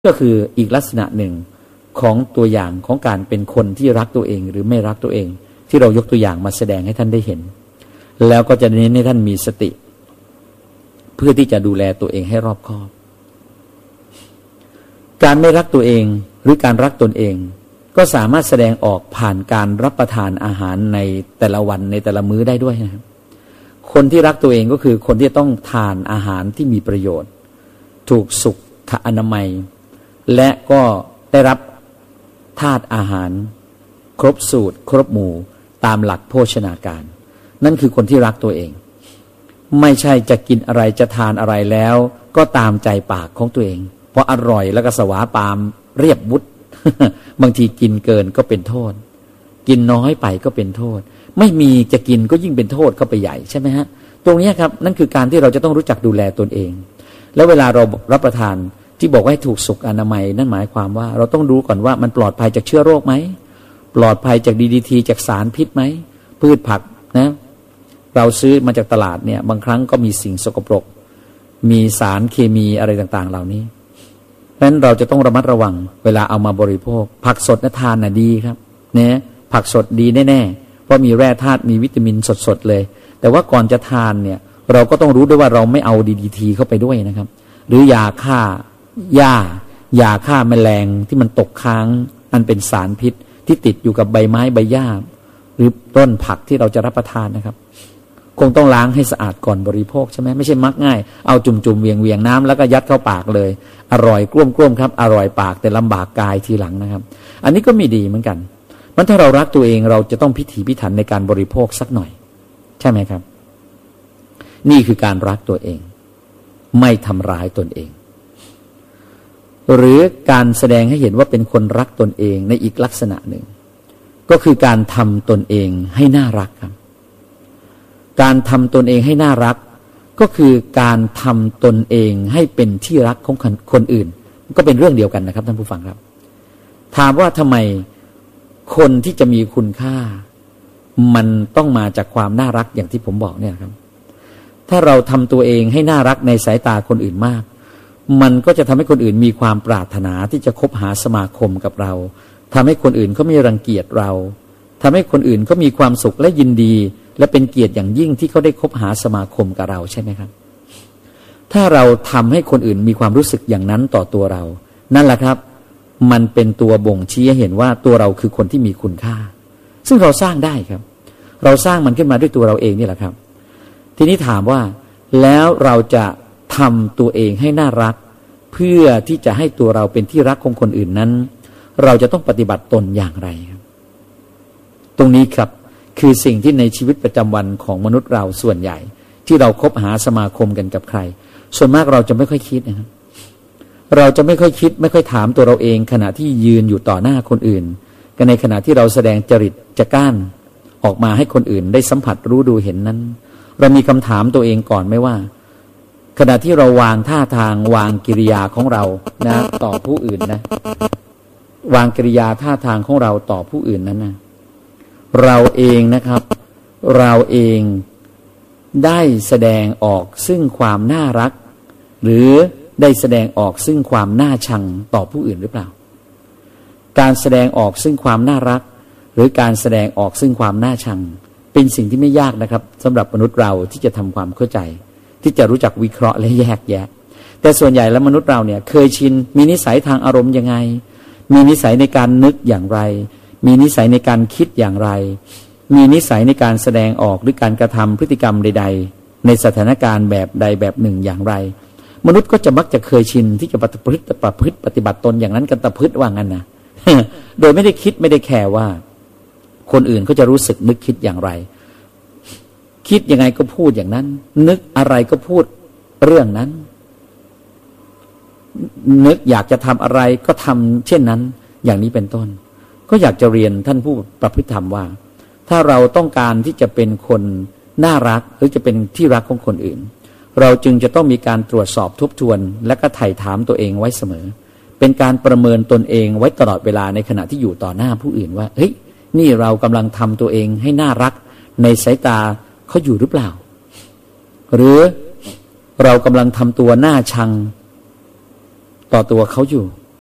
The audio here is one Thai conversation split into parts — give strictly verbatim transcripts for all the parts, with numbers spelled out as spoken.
ก็คืออีกลักษณะหนึ่งของตัวอย่างของการเป็นคนที่รักตัวเองหรือไม่รักตัวเองที่เรายกตัวอย่างมาแสดงให้ท่านได้เห็นแล้วก็จะเน้นให้ท่านมีสติเพื่อที่จะดูแลตัวเองให้รอบคอบการไม่รักตัวเองหรือการรักตนเองก็สามารถแสดงออกผ่านการรับประทานอาหารในแต่ละวันในแต่ละมื้อได้ด้วยนะครับคนที่รักตัวเองก็คือคนที่ต้องทานอาหารที่มีประโยชน์ถูกสุขอนามัยและก็ได้รับธาตุอาหารครบสูตรครบหมู่ตามหลักโภชนาการนั่นคือคนที่รักตัวเองไม่ใช่จะกินอะไรจะทานอะไรแล้วก็ตามใจปากของตัวเองเพราะอร่อยแล้วก็สวาปามเรียบวุฒ บางทีกินเกินก็เป็นโทษกินน้อยไปก็เป็นโทษไม่มีจะกินก็ยิ่งเป็นโทษเข้าไปใหญ่ใช่ไหมฮะตรงนี้ครับนั่นคือการที่เราจะต้องรู้จักดูแลตนเองแล้วเวลาเรารับประทานที่บอกว่าให้ถูกสุขอนามัยนั่นหมายความว่าเราต้องรู้ก่อนว่ามันปลอดภัยจากเชื้อโรคไหมปลอดภัยจาก ดี ดี ที จากสารพิษไหมพืชผักนะเราซื้อมาจากตลาดเนี่ยบางครั้งก็มีสิ่งสกปรกมีสารเคมีอะไรต่างๆเหล่านี้เพราะฉะนั้นเราจะต้องระมัดระวังเวลาเอามาบริโภคผักสดนะทานน่ะดีครับเนี่ยผักสดดีแน่ๆเพราะมีแร่ธาตุมีวิตามินสดๆเลยแต่ว่าก่อนจะทานเนี่ยเราก็ต้องรู้ด้วยว่าเราไม่เอา ดี ดี ที เข้าไปด้วยนะครับหรือยาฆ่าหญ้ายาฆ่าแมลงที่มันตกค้างอันเป็นสารพิษที่ติดอยู่กับใบไม้ใบหญ้าหรือต้นผักที่เราจะรับประทานนะครับคงต้องล้างให้สะอาดก่อนบริโภคใช่ไหมไม่ใช่มักง่ายเอาจุ่มๆเวียงเวียงน้ำแล้วก็ยัดเข้าปากเลยอร่อยกลุ้มกลุ้มครับอร่อยปากแต่ลำบากกายทีหลังนะครับอันนี้ก็ไม่ดีเหมือนกันมันถ้าเรารักตัวเองเราจะต้องพิถีพิถันในการบริโภคสักหน่อยใช่ไหมครับนี่คือการรักตัวเองไม่ทำร้ายตนเองหรือการแสดงให้เห็นว่าเป็นคนรักตนเองในอีกลักษณะหนึ่งก็คือการทำตนเองให้น่ารักครับการทำตนเองให้น่ารักก็คือการทำตนเองให้เป็นที่รักของคนอื่นก็เป็นเรื่องเดียวกันนะครับท่านผู้ฟังครับถามว่าทำไมคนที่จะมีคุณค่ามันต้องมาจากความน่ารักอย่างที่ผมบอกเนี่ยครับถ้าเราทำตัวเองให้น่ารักในสายตาคนอื่นมากมันก็จะทำให้คนอื่นมีความปรารถนาที่จะคบหาสมาคมกับเราทำให้คนอื่นเขาไม่รังเกียจเราทำให้คนอื่นเขามีความสุขและยินดีและเป็นเกียรติอย่างยิ่งที่เขาได้คบหาสมาคมกับเราใช่ไหมครับถ้าเราทำให้คนอื่นมีความรู้สึกอย่างนั้นต่อตัวเรานั่นแหละครับมันเป็นตัวบ่งชี้ให้เห็นว่าตัวเราคือคนที่มีคุณค่าซึ่งเราสร้างได้ครับเราสร้างมันขึ้นมาด้วยตัวเราเองนี่แหละครับทีนี้ถามว่าแล้วเราจะทำตัวเองให้น่ารักเพื่อที่จะให้ตัวเราเป็นที่รักของคนอื่นนั้นเราจะต้องปฏิบัติตนอย่างไรครับตรงนี้ครับคือสิ่งที่ในชีวิตประจำวันของมนุษย์เราส่วนใหญ่ที่เราคบหาสมาคมกันกับใครส่วนมากเราจะไม่ค่อยคิดนะครับเราจะไม่ค่อยคิดไม่ค่อยถามตัวเราเองขณะที่ยืนอยู่ต่อหน้าคนอื่นกันในขณะที่เราแสดงจริตจักร้านออกมาให้คนอื่นได้สัมผัสรู้ดูเห็นนั้นเรามีคำถามตัวเองก่อนไหมว่าขณะที่เราวางท่าทางวางกิริยาของเรานะต่อผู้อื่นนะวางกิริยาท่าทางของเราต่อผู้อื่นนั้นนะเราเองนะครับเราเองได้แสดงออกซึ่งความน่ารักหรือได้แสดงออกซึ่งความน่าชังต่อผู้อื่นหรือเปล่าการแสดงออกซึ่งความน่ารักหรือการแสดงออกซึ่งความน่าชังเป็นสิ่งที่ไม่ยากนะครับสำหรับมนุษย์เราที่จะทำความเข้าใจที่จะรู้จักวิเคราะห์และแยกแยะแต่ส่วนใหญ่แล้วมนุษย์เราเนี่ยเคยชินมีนิสัยทางอารมณ์ยังไงมีนิสัยในการนึกอย่างไรมีนิสัยในการคิดอย่างไรมีนิสัยในการแสดงออกหรือการกระทำพฤติกรรมใดๆในสถานการณ์แบบใดแบบหนึ่งอย่างไรมนุษย์ก็จะมักจะเคยชินที่จะประพฤติประพฤติปฏิบัติตนอย่างนั้นกันตะพืชว่างั้นนะ โดยไม่ได้คิดไม่ได้แคร์ว่าคนอื่นเขาจะรู้สึกนึกคิดอย่างไรคิดยังไงก็พูดอย่างนั้นนึกอะไรก็พูดเรื่องนั้นนึกอยากจะทำอะไรก็ทำเช่นนั้นอย่างนี้เป็นต้นก็อยากจะเรียนท่านผู้ประพฤติธรรมว่าถ้าเราต้องการที่จะเป็นคนน่ารักหรือจะเป็นที่รักของคนอื่นเราจึงจะต้องมีการตรวจสอบทบทวนและก็ไถ่ถามตัวเองไว้เสมอเป็นการประเมินตนเองไว้ตลอดเวลาในขณะที่อยู่ต่อหน้าผู้อื่นว่าเฮ้ยนี่เรากำลังทำตัวเองให้น่ารักในสายตาเขาอยู่หรือเปล่าหรือเรากำลังทำตัวน่าชังต่อตัวเขาอยู่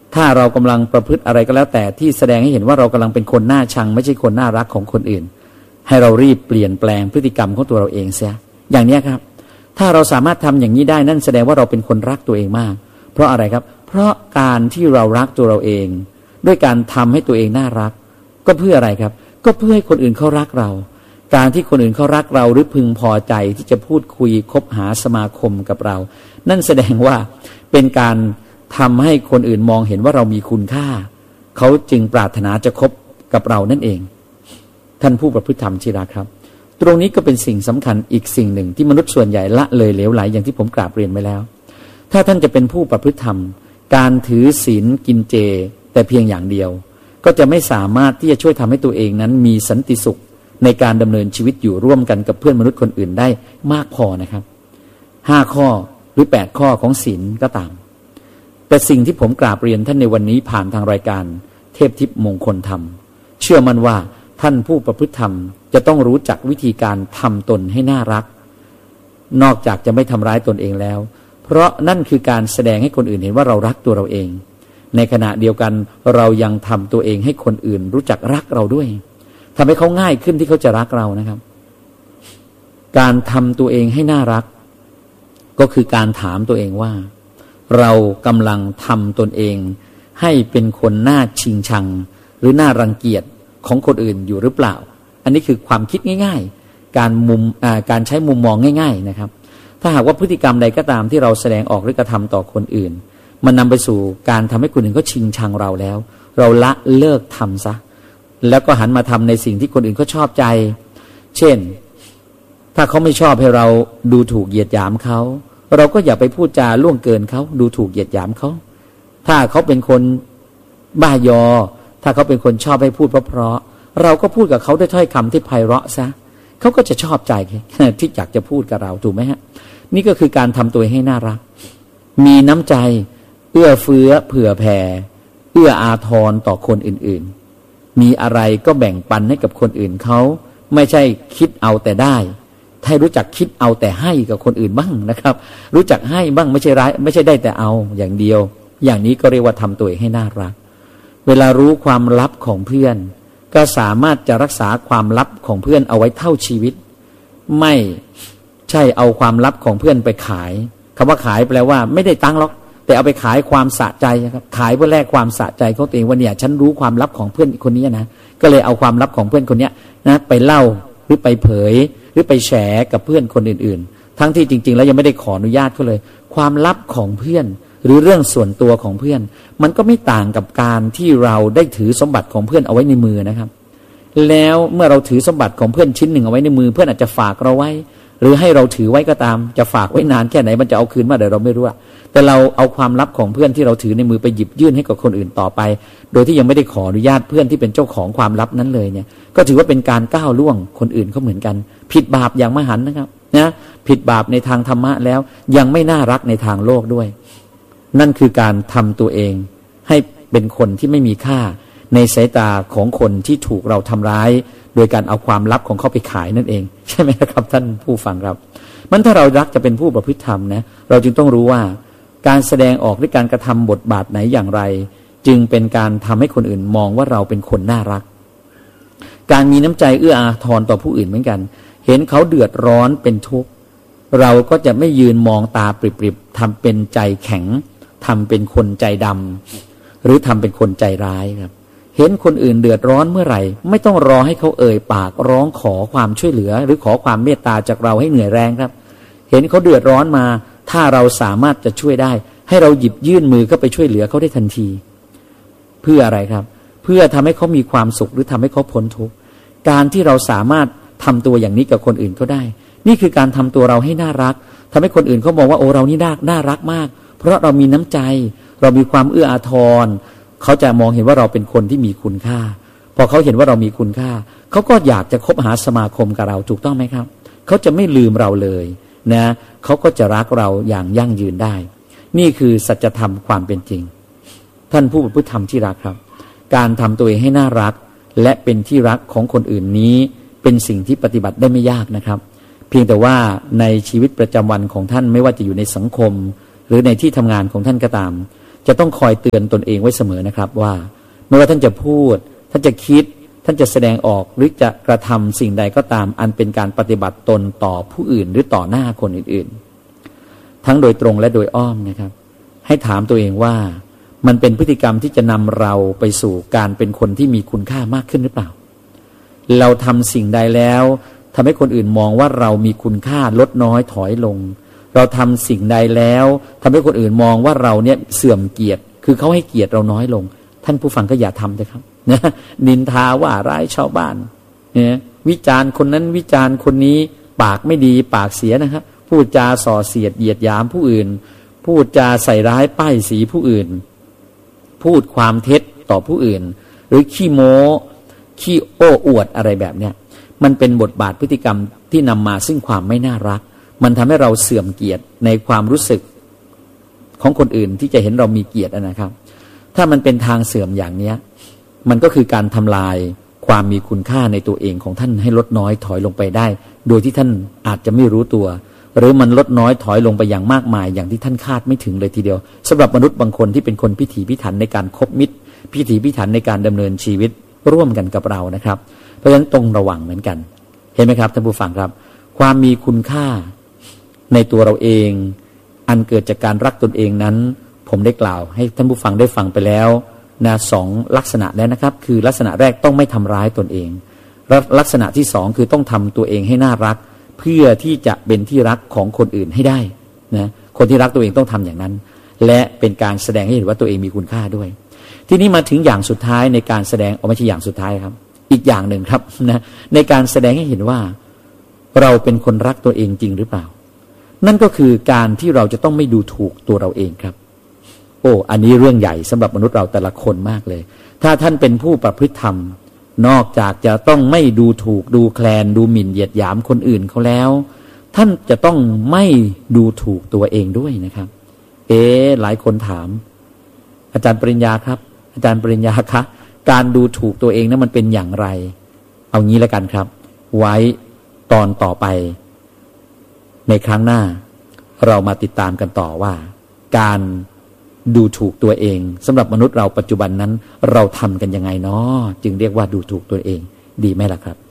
ถ้าเรากำลังประพฤติอะไรก็แล้วแต่ที่แสดงให้เห็นว่าเรากำลังเป็นคนน่าชังไม่ใช่คนน่ารักของคนอื่นให้เรารีบเปลี่ยนแปลงพฤติกรรมของตัวเราเองเสียอย่างนี้ครับถ้าเราสามารถทำอย่างนี้ได้นั่นแสดงว่าเราเป็นคนรักตัวเองมากเพราะอะไรครับเพราะการที่เรารักตัวเราเองด้วยการทำให้ตัวเองน่ารักก็เพื่ออะไรครับก็เพื่อให้คนอื่นเขารักเราการที่คนอื่นเขารักเราหรือพึงพอใจที่จะพูดคุยคบหาสมาคมกับเรานั่นแสดงว่าเป็นการทำให้คนอื่นมองเห็นว่าเรามีคุณค่าเขาจึงปรารถนาจะคบกับเรานั่นเองท่านผู้ประพฤติธรรมที่รักครับตรงนี้ก็เป็นสิ่งสำคัญอีกสิ่งหนึ่งที่มนุษย์ส่วนใหญ่ละเลยเหลวไหลอย่างที่ผมกราบเรียนไปแล้วถ้าท่านจะเป็นผู้ประพฤติธรรมการถือศีลกินเจแต่เพียงอย่างเดียวก็จะไม่สามารถที่จะช่วยทำให้ตัวเองนั้นมีสันติสุขในการดำเนินชีวิตอยู่ร่วมกันกับเพื่อนมนุษย์คนอื่นได้มากพอนะครับห้าข้อหรือแปดข้อของศีลก็ตามแต่สิ่งที่ผมกราบเรียนท่านในวันนี้ผ่านทางรายการเทพทิพย์มงคลธรรมเชื่อมั่นว่าท่านผู้ประพฤติธรรมจะต้องรู้จักวิธีการทำตนให้น่ารักนอกจากจะไม่ทำร้ายตนเองแล้วเพราะนั่นคือการแสดงให้คนอื่นเห็นว่าเรารักตัวเราเองในขณะเดียวกันเรายังทำตัวเองให้คนอื่นรู้จักรักเราด้วยทำให้เขาง่ายขึ้นที่เขาจะรักเรานะครับการทำตัวเองให้น่ารักก็คือการถามตัวเองว่าเรากำลังทำตนเองให้เป็นคนน่าชิงชังหรือน่ารังเกียจของคนอื่นอยู่หรือเปล่าอันนี้คือความคิดง่ายๆการมุมการใช้มุมมองง่ายๆนะครับถ้าหากว่าพฤติกรรมใดก็ตามที่เราแสดงออกหรือกระทำต่อคนอื่นมันนำไปสู่การทำให้คนอื่นเขาชิงชังเราแล้วเราละเลิกทำซะแล้วก็หันมาทำในสิ่งที่คนอื่นเขาชอบใจเช่นถ้าเขาไม่ชอบให้เราดูถูกเหยียดหยามเขาเราก็อย่าไปพูดจาล่วงเกินเขาดูถูกเหยียดหยามเขาถ้าเขาเป็นคนบ้ายอถ้าเขาเป็นคนชอบให้พูดเพราะๆเราก็พูดกับเขาด้วยถ้อยคำที่ไพเราะซะเขาก็จะชอบใจที่อยากจะพูดกับเราถูกไหมฮะนี่ก็คือการทำตัวให้น่ารักมีน้ำใจเอื้อเฟื้อเผื่อแผ่เอื้ออาทรต่อคนอื่นๆมีอะไรก็แบ่งปันให้กับคนอื่นเขาไม่ใช่คิดเอาแต่ได้ให้รู้จักคิดเอาแต่ให้กับคนอื่นบ้างนะครับรู้จักให้บ้างไม่ใช่ร้ายไม่ใช่ได้แต่เอาอย่างเดียวอย่างนี้ก็เรียกว่าทำตัวให้น่ารักเวลารู้ความลับของเพื่อนก็สามารถจะรักษาความลับของเพื่อนเอาไว้เท่าชีวิตไม่ใช่เอาความลับของเพื่อนไปขายคำว่าขายแปลว่าไม่ได้ตังค์หรอกแต่เอาไปขายความสะใจนะครับขายเพื่อแลกความสะใจของตัวเองว่าเนี่ยฉันรู้ความลับของเพื่อนคนนี้นะก็เลยเอาความลับของเพื่อนคนนี้นะไปเล่าหรือไปเผยหรือไปแชร์กับเพื่อนคนอื่นๆทั้งที่จริงๆแล้วยังไม่ได้ขออนุญาตเขาเลยความลับของเพื่อนหรือเรื่องส่วนตัวของเพื่อนมันก็ไม่ต่างกับการที่เราได้ถือสมบัติของเพื่อนเอาไว้ในมือนะครับแล้วเมื่อเราถือสมบัติของเพื่อนชิ้นหนึ่งเอาไว้ในมือเพื่อนอาจจะฝากเราไว้หรือให้เราถือไว้ก็ตามจะฝากไว้นานแค่ไหนมันจะเอาคืนมาเดี๋ยวเราไม่รู้แต่เราเอาความลับของเพื่อนที่เราถือในมือไปหยิบยื่นให้กับคนอื่นต่อไปโดยที่ยังไม่ได้ขออนุญาตเพื่อนที่เป็นเจ้าของความลับนั้นเลยเนี่ยก็ถือว่าเป็นการก้าวล่วงคนอื่นเขาเหมือนกันผิดบาปอย่างมหันต์นะครับนะผิดบาปในทางธรรมะแล้วยังไม่น่ารักในทางโลกด้วยนั่นคือการทำตัวเองให้เป็นคนที่ไม่มีค่าในสายตาของคนที่ถูกเราทำร้ายโดยการเอาความลับของเขาไปขายนั่นเองใช่ไหมครับท่านผู้ฟังครับมันถ้าเรารักจะเป็นผู้ประพฤติธรรมนะเราจึงต้องรู้ว่าการแสดงออกหรือการกระทำบทบาทไหนอย่างไรจึงเป็นการทำให้คนอื่นมองว่าเราเป็นคนน่ารักการมีน้ำใจเอื้ออาทรต่อผู้อื่นเหมือนกันเห็นเขาเดือดร้อนเป็นทุกข์เราก็จะไม่ยืนมองตาปริบๆทำเป็นใจแข็งทำเป็นคนใจดำหรือทำเป็นคนใจร้ายครับเห็นคนอื่นเดือดร้อนเมื่อไหร่ไม่ต้องรอให้เขาเอ่ยปากร้องขอความช่วยเหลือหรือขอความเมตตาจากเราให้เหนื่อยแรงครับเห็นเขาเดือดร้อนมาถ้าเราสามารถจะช่วยได้ให้เราหยิบยื่นมือเข้าไปช่วยเหลือเขาได้ทันทีเพื่ออะไรครับเพื่อทำให้เขามีความสุขหรือทำให้เขาพ้นทุกข์การที่เราสามารถทำตัวอย่างนี้กับคนอื่นเขาได้นี่คือการทำตัวเราให้น่ารักทำให้คนอื่นเขามองว่าโอ้เรานี่น่าน่ารักมากเพราะเรามีน้ำใจเรามีความเอื้ออาทรเขาจะมองเห็นว่าเราเป็นคนที่มีคุณค่าพอเขาเห็นว่าเรามีคุณค่าเขาก็อยากจะคบหาสมาคมกับเราถูกต้องไหมครับเขาจะไม่ลืมเราเลยนะเขาก็จะรักเราอย่างยั่งยืนได้นี่คือสัจธรรมความเป็นจริงท่านผู้ประพฤติธรรมที่รักครับการทำตัวเองให้น่ารักและเป็นที่รักของคนอื่นนี้เป็นสิ่งที่ปฏิบัติได้ไม่ยากนะครับเพียงแต่ว่าในชีวิตประจำวันของท่านไม่ว่าจะอยู่ในสังคมหรือในที่ทำงานของท่านก็ตามจะต้องคอยเตือนตนเองไว้เสมอนะครับว่าไม่ว่าท่านจะพูดท่านจะคิดท่านจะแสดงออกหรือจะกระทำสิ่งใดก็ตามอันเป็นการปฏิบัติตนต่อผู้อื่นหรือต่อหน้าคนอื่นๆทั้งโดยตรงและโดยอ้อมนะครับให้ถามตัวเองว่ามันเป็นพฤติกรรมที่จะนำเราไปสู่การเป็นคนที่มีคุณค่ามากขึ้นหรือเปล่าเราทำสิ่งใดแล้วทำให้คนอื่นมองว่าเรามีคุณค่าลดน้อยถอยลงเราทำสิ่งใดแล้วทำให้คนอื่นมองว่าเราเนี่ยเสื่อมเกียรติคือเขาให้เกียรติเราน้อยลงท่านผู้ฟังก็อย่าทำเลยครับนะนินทาว่าร้ายชาวบ้านเนี่ยวิจารณ์คนนั้นวิจารณ์คนนี้ปากไม่ดีปากเสียนะครับพูดจาส่อเสียดเหยียดหยามผู้อื่นพูดจาใส่ร้ายป้ายสีผู้อื่นพูดความเท็จต่อผู้อื่นหรือขี้โม้ขี้โอ้อวดอะไรแบบเนี้ยมันเป็นบทบาทพฤติกรรมที่นำมาซึ่งความไม่น่ารักมันทำให้เราเสื่อมเกียรติในความรู้สึกของคนอื่นที่จะเห็นเรามีเกียรตินะครับถ้ามันเป็นทางเสื่อมอย่างเนี้ยมันก็คือการทำลายความมีคุณค่าในตัวเองของท่านให้ลดน้อยถอยลงไปได้โดยที่ท่านอาจจะไม่รู้ตัวหรือมันลดน้อยถอยลงไปอย่างมากมายอย่างที่ท่านคาดไม่ถึงเลยทีเดียวสำหรับมนุษย์บางคนที่เป็นคนพิถีพิถันในการคบมิตรพิถีพิถันในการดำเนินชีวิตร่วมกันกับเรานะครับเพราะฉะนั้นต้องระวังเหมือนกันเห็นไหมครับท่านผู้ฟังครับความมีคุณค่าในตัวเราเองอันเกิดจากการรักตนเองนั้นผมได้กล่าวให้ท่านผู้ฟังได้ฟังไปแล้วนะสองลักษณะแล้วนะครับคือลักษณะแรกต้องไม่ทำร้ายตนเองลักษณะที่สองคือต้องทำตัวเองให้น่ารักเพื่อที่จะเป็นที่รักของคนอื่นให้ได้นะคนที่รักตัวเองต้องทำอย่างนั้นและเป็นการแสดงให้เห็นว่าตัวเองมีคุณค่าด้วยทีนี้มาถึงอย่างสุดท้ายในการแสดงเอาไม่ใช่อย่างสุดท้ายครับอีกอย่างหนึ่งครับนะในการแสดงให้เห็นว่าเราเป็นคนรักตัวเองจริงหรือเปล่านั่นก็คือการที่เราจะต้องไม่ดูถูกตัวเราเองครับโอ้อันนี้เรื่องใหญ่สำหรับมนุษย์เราแต่ละคนมากเลยถ้าท่านเป็นผู้ประพฤติธรรมนอกจากจะต้องไม่ดูถูกดูแคลนดูหมิ่นเหยียดหยามคนอื่นเขาแล้วท่านจะต้องไม่ดูถูกตัวเองด้วยนะครับเอ๊ะหลายคนถามอาจารย์ปริญญาครับอาจารย์ปริญญาคะการดูถูกตัวเองนั้นมันเป็นอย่างไรเอางี้แล้วกันครับไว้ตอนต่อไปในครั้งหน้าเรามาติดตามกันต่อว่าการดูถูกตัวเองสำหรับมนุษย์เราปัจจุบันนั้นเราทำกันยังไงเนาะจึงเรียกว่าดูถูกตัวเองดีไหมล่ะครับ